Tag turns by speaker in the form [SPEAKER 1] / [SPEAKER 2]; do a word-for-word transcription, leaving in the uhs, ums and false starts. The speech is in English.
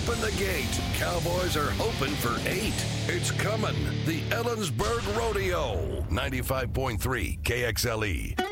[SPEAKER 1] Open the gate. Cowboys are hoping for eight. It's coming. The Ellensburg Rodeo. ninety-five point three K X L E.